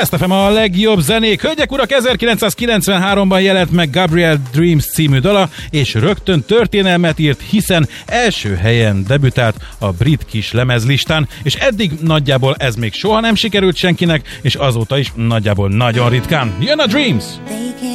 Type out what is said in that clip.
Best FM a legjobb zenék. Hölgyek, urak, 1993-ban jelent meg Gabrielle Dreams című dala, és rögtön történelmet írt, hiszen első helyen debütált a brit kis lemezlistán, és eddig nagyjából ez még soha nem sikerült senkinek, és azóta is nagyjából nagyon ritkán. Jön a Dreams!